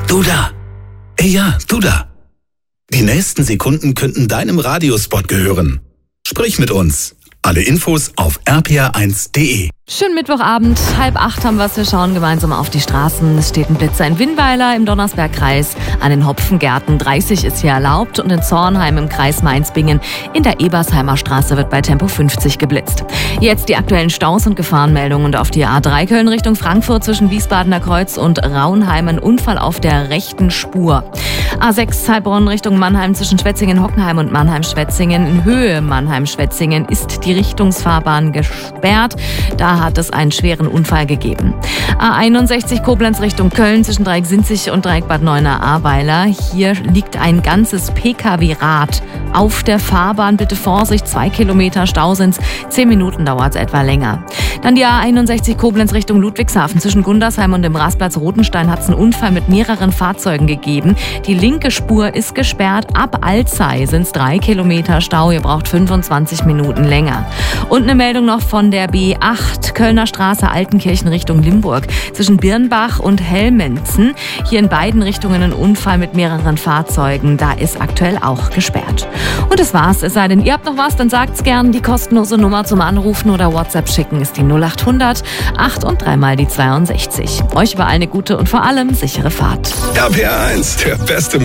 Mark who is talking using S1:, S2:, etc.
S1: Du da. Ja, du da. Die nächsten Sekunden könnten deinem Radiospot gehören. Sprich mit uns. Alle Infos auf rpa1.de.
S2: Schönen Mittwochabend, 7:30 haben wir es. Wir schauen gemeinsam auf die Straßen. Es steht ein Blitzer in Winnweiler im Donnersbergkreis. An den Hopfengärten 30 ist hier erlaubt und in Zornheim im Kreis Mainz-Bingen in der Ebersheimer Straße wird bei Tempo 50 geblitzt. Jetzt die aktuellen Staus und Gefahrenmeldungen und auf die A3 Köln Richtung Frankfurt zwischen Wiesbadener Kreuz und Raunheim ein Unfall auf der rechten Spur. A6 Heilbronn Richtung Mannheim zwischen Schwetzingen-Hockenheim und Mannheim-Schwetzingen. In Höhe Mannheim-Schwetzingen ist die Richtungsfahrbahn gesperrt. Da hat es einen schweren Unfall gegeben. A61 Koblenz Richtung Köln zwischen Dreieck-Sinzig und Dreieck-Bad Neuenahr-Ahrweiler. Hier liegt ein ganzes Pkw-Rad auf der Fahrbahn. Bitte Vorsicht, 2 Kilometer Stau sind's. 10 Minuten dauert es etwa länger. Dann die A61 Koblenz Richtung Ludwigshafen. Zwischen Gundersheim und dem Rastplatz Rotenstein hat es einen Unfall mit mehreren Fahrzeugen gegeben. Die linke Spur ist gesperrt. Ab Alzey sind es 3 Kilometer Stau. Ihr braucht 25 Minuten länger. Und eine Meldung noch von der B8 Kölner Straße Altenkirchen Richtung Limburg. Zwischen Birnbach und Helmenzen. Hier in beiden Richtungen ein Unfall mit mehreren Fahrzeugen. Da ist aktuell auch gesperrt. Und das war's. Es sei denn, ihr habt noch was, dann sagt's gern. Die kostenlose Nummer zum Anrufen oder WhatsApp schicken ist die 0800 8 und 3 mal die 62. Euch überall eine gute und vor allem sichere Fahrt.
S1: RPA1, der beste